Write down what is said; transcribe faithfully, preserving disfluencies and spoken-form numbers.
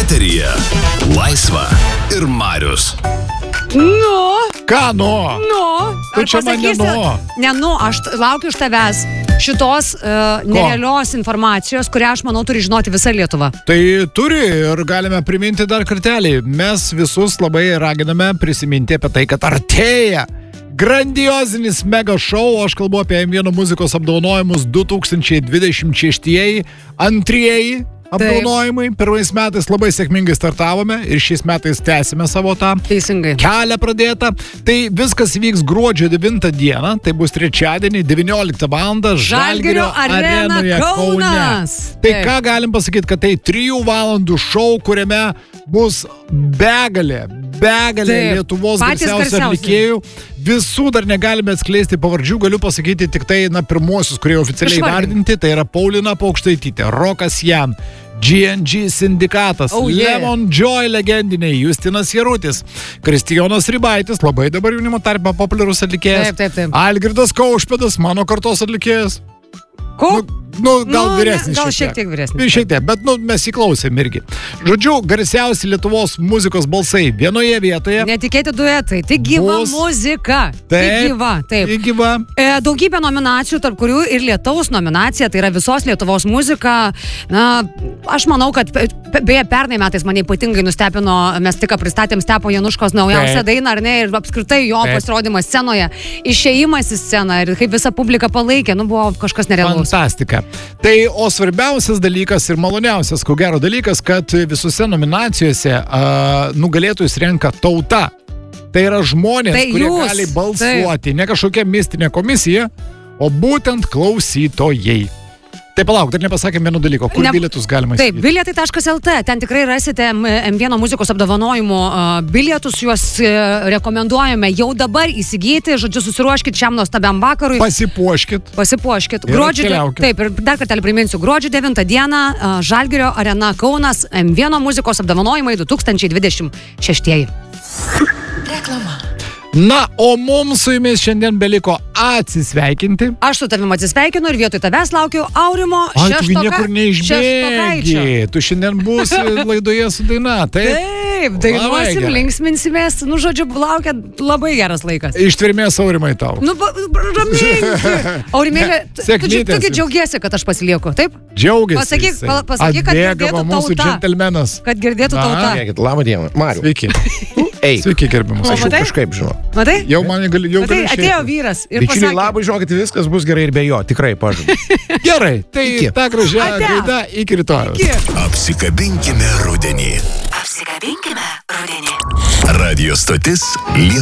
Eteryje Laisva ir Marius. Nu. Ką nu? Nu. Tu čia man nenu. Ne, nu, aš t- laukiu iš tavęs šitos uh, nerealios informacijos, kurią aš manau turi žinoti visa Lietuva. Tai turi ir galime priminti dar kartelį. Mes visus labai raginame prisiminti apie tai, kad artėja grandiozinis mega šou. Aš kalbu apie M vienas muzikos apdovanojimus du tūkstančiai dvidešimt šeši antrieji apdovanojimai. Pirmais metais labai sėkmingai startavome ir šiais metais tęsime savo tą Teisingai. kelią pradėtą. Tai viskas vyks gruodžio devintą dieną, tai bus trečiadienį devynioliktą valandą Žalgirio Arena arenoje Kaune. Kaunas. Tai Taip. ką galim pasakyti, kad tai trijų valandų šou, kuriame bus begalė, begalė Taip. Lietuvos Patys garsiausių garsiausi. atlikėjų. Visų dar negalime atskleisti pavardžių, galiu pasakyti tik tai, na, pirmuosius, kurie oficialiai Išvardink. vardinti, tai yra Paulina Paukštaitytė, Rokas Jan, G N G Sindikatas, Oh, yeah. Lemon Joy legendiniai, Justinas Jarutis, Kristijonas Ribaitis, labai dabar jaunimo tarpe populiarus atlikėjas, Taip, taip, taip. Algirdas Kaušpėdas, mano kartos atlikėjas. Ko? Nu, gal Nu, vyresnis. gal šiek tiek vyresnis. Šiek tiek, bet nu, mes įklausėm irgi. Žodžiu, garsiausi Lietuvos muzikos balsai vienoje vietoje. Netikėti duetai. Tai gyva Bus- muzika. Taip. Tai gyva. Taip. Tai gyva. E, daugybė nominacijų, tarp kurių ir Lietaus nominacija, tai yra visos Lietuvos muzika. Na, aš manau, kad pe- pe- beje, pernai metais mane ypatingai nustebino, mes tik pristatėm Stepo Januškos naujausią Taip. dainą, ar ne, ir apskritai jo Taip. pasirodymas scenoje, išėjimas į sceną ir kaip visa publika palaikė, nu buvo kažkas nerealaus. Fantastika. Tai o svarbiausias dalykas ir maloniausias, ko gero dalykas, kad visose nominacijose a, nugalėtojus renka tauta. Tai yra žmonės, Tai kurie jūs. gali balsuoti, ne kažkokia mistinė komisija, o būtent klausytojai. Tai palauk, dar nepasakėm vieno dalyko, kur Ne- bilietus galima Taip, įsigyti. bilietai taškas el te, ten tikrai rasite M vienas muzikos apdovanojimų uh, bilietus, juos uh, rekomenduojame jau dabar įsigyti, žodžiu, susiruoškit šiam nuostabiam vakarui. Pasipuoškit. Pasipuoškit. Ir Gruodžio, atkeliaukit. taip, ir dar kartą priminsiu, gruodžio devintą dieną uh, Žalgirio arena Kaunas, M vienas muzikos apdovanojimai du tūkstančiai dvidešimt šeši. Reklama. Na, o mums su jumis šiandien beliko atsisveikinti. Aš su tavim atsisveikinu ir vietoj tavęs laukiu Aurimo Ai, tu gi Šeštoka- niekur Šeštokaičio. neišbėgi. Tu šiandien būsi laidoje su daina. Taip. Taip, dainuosim, Labai gerai. linksminsimės, nu, žodžiu, laukia labai geras laikas. Ištvermės Aurimai tau. Nu, ba- ba- ramink. Aurimėlė, tu, tu, Sėkmytės tu gi jums. džiaugiesi, kad aš pasilieku, taip? Džiaugiasi. Pasakyk- jisai. pa- pasakyk, kad Atbėga girdėtų va mūsų tauta. džentelmenas. Kad girdėtų Na. tauta. Žiūrėkit, labą dieną. Mariu, Sveiki. eik. Sveiki, gerbiamas. O, Aš jau matai? kažkaip žinau. Matai? Jau man gali, jau Matai, gali atėjo išeiti. vyras ir Bičiuliai, pasakė. labai žinokit, viskas bus gerai ir be jo. Tikrai pažadu. Gerai, tai Iki. ta gražia Ate. gaida iki rytojus. Iki. Apsikabinkime rudenį. Apsikabinkime rudenį. Radio stotis